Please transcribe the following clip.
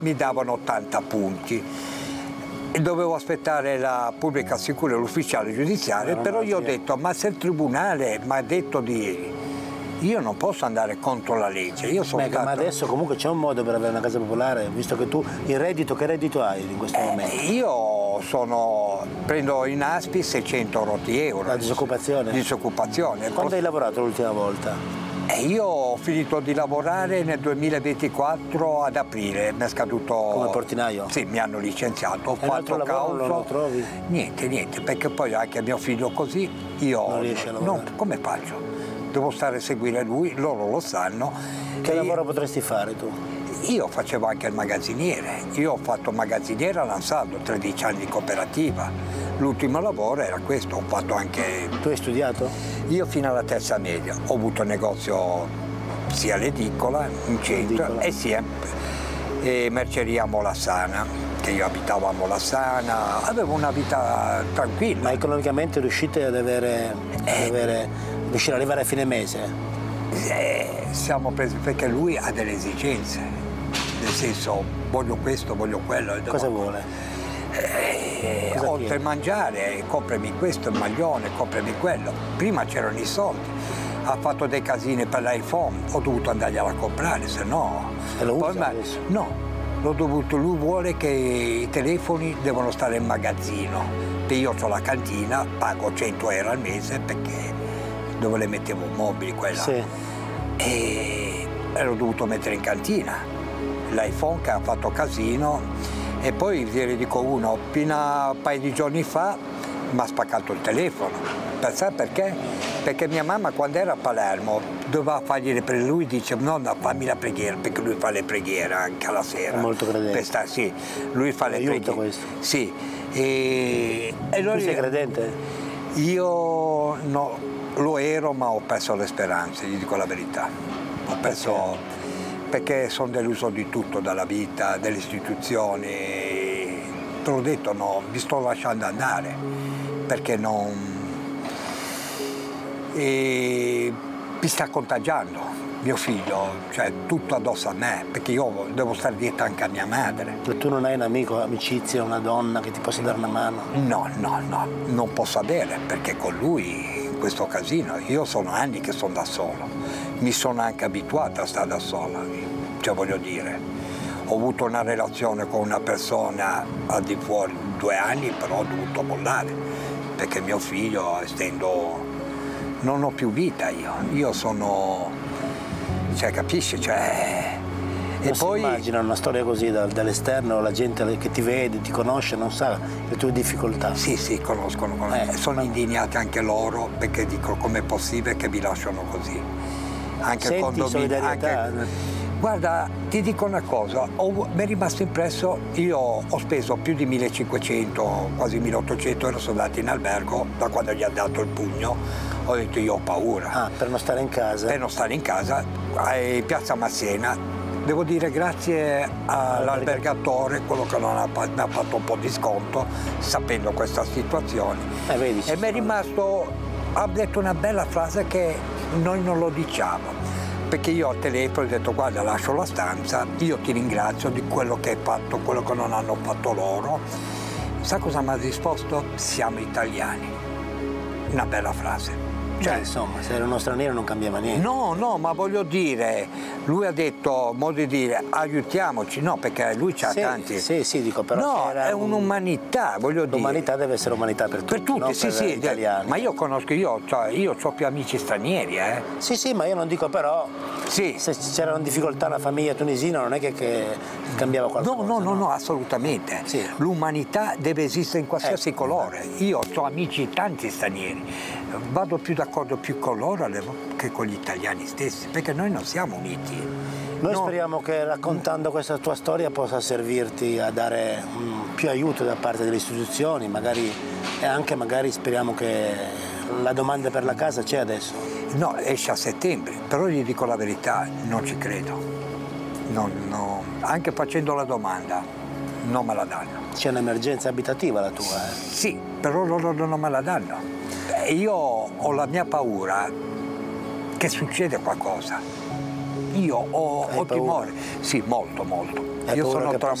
mi davano 80 punti. E dovevo aspettare la pubblica sicura, l'ufficiale giudiziario, però io ho detto, ma se il tribunale mi ha detto di... Io non posso andare contro la legge. Io sono Ma adesso comunque c'è un modo per avere una casa popolare, visto che tu il reddito, che reddito hai in questo momento? Io prendo in ASPI 600 euro. La disoccupazione? Disoccupazione. Quando hai lavorato l'ultima volta? Io ho finito di lavorare nel 2024 ad aprile, mi è scaduto... Come portinaio? Sì, mi hanno licenziato, ho fatto causa. Non lo trovi? Niente, perché poi anche mio figlio così, io... Non riesci a lavorare? No, come faccio? Devo stare a seguire lui, loro lo sanno. Che lavoro potresti fare tu? Io facevo anche il magazziniere, io ho fatto magazziniere all'Ansaldo, 13 anni di cooperativa. L'ultimo lavoro era questo, ho fatto anche... Tu hai studiato? Io fino alla terza media, ho avuto un negozio sia all'edicola, in centro, e sia merceria a Molassana, che io abitavo a Molassana, avevo una vita tranquilla. Ma economicamente riuscite ad riuscire ad arrivare a fine mese? Siamo presi perché lui ha delle esigenze, nel senso voglio questo, voglio quello. Cosa vuole? Oltre a mangiare, comprami questo, il maglione, comprami quello. Prima c'erano i soldi, ha fatto dei casini per l'iPhone, ho dovuto andargliela a comprare, se no... E lo usa adesso? No, l'ho dovuto, lui vuole che i telefoni devono stare in magazzino, che io ho la cantina, pago 100 euro al mese perché dove le mettevo mobili quella. Sì. E l'ho dovuto mettere in cantina, l'iPhone che ha fatto casino, e poi vi dico uno, fino a un paio di giorni fa mi ha spaccato il telefono. Sai perché? Perché mia mamma quando era a Palermo doveva fargli le preghiere, lui dice nonna fammi la preghiera, perché lui fa le preghiere anche alla sera. È molto credente. Sì, lui fa le preghiere. Questo. Sì. Tu sei credente? Io no, lo ero, ma ho perso le speranze, gli dico la verità. Ho perso, perché sono deluso di tutto, dalla vita, delle istituzioni. Te l'ho detto, no, mi sto lasciando andare, perché non... E mi sta contagiando mio figlio, cioè tutto addosso a me, perché io devo stare dietro anche a mia madre. E tu non hai un amico, amicizia, una donna che ti possa dare una mano? No, non posso avere, perché con lui in questo casino, io sono anni che sono da solo, mi sono anche abituato a stare da sola, cioè voglio dire, ho avuto una relazione con una persona al di fuori 2 anni, però ho dovuto mollare, perché mio figlio, essendo... non ho più vita io sono... cioè capisci? Cioè... E poi immagina una storia così dall'esterno, la gente che ti vede, ti conosce, non sa le tue difficoltà. Sì, conoscono. Sono indignati anche loro, perché dicono com'è possibile che vi lasciano così. Anche senti condominio, solidarietà? Anche... Guarda, ti dico una cosa, mi è rimasto impresso, io ho speso più di 1500, quasi 1800 euro, sono andato in albergo, da quando gli ha dato il pugno, ho detto io ho paura. Ah, per non stare in casa? Per non stare in casa, a Piazza Mazzena. Devo dire grazie all'albergatore, quello che mi ha fatto un po' di sconto, sapendo questa situazione. Vedi, e mi è rimasto, ha detto una bella frase che noi non lo diciamo. Perché io al telefono ho detto guarda lascio la stanza, io ti ringrazio di quello che hai fatto, quello che non hanno fatto loro. Sa cosa mi ha risposto? Siamo italiani. Una bella frase. Cioè, insomma, se era uno straniero non cambiava niente. No, ma voglio dire, lui ha detto, modo di dire, aiutiamoci, no, perché lui c'ha tanti... Sì, dico, però... No, è un'umanità, voglio dire. L'umanità deve essere umanità per tutti, per tutti, non sì, per sì, italiani. Ma io conosco, io ho più amici stranieri, Sì, ma io non dico però... Sì. Se c'era una difficoltà la famiglia tunisina non è che cambiava qualcosa. No, assolutamente. Sì. L'umanità deve esistere in qualsiasi colore. Io ho amici tanti stranieri, vado più d'accordo più con loro che con gli italiani stessi, perché noi non siamo uniti. Noi speriamo che raccontando questa tua storia possa servirti a dare più aiuto da parte delle istituzioni, e anche magari speriamo che la domanda per la casa c'è adesso. No, esce a settembre, però gli dico la verità, non ci credo. No, anche facendo la domanda, non me la danno. C'è un'emergenza abitativa la tua, Sì, però loro non me la danno. Io ho la mia paura che succede qualcosa. io ho Hai paura? timore, sì, molto, molto. Hai Io paura sono che